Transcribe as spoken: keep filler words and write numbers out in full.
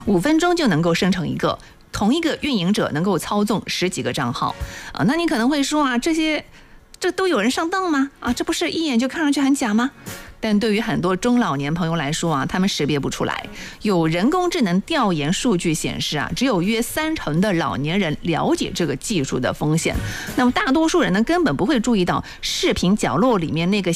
五分钟就能够生成一个，同一个运营者能够操纵十几个账号啊。那你可能会说啊，这些这都有人上当吗？啊，这不是一眼就看上去很假吗？但对于很多中老年朋友来说啊，他们识别不出来。有人工智能调研数据显示啊，只有约三成的老年人了解这个技术的风险。那么大多数人呢，根本不会注意到视频角落里面那个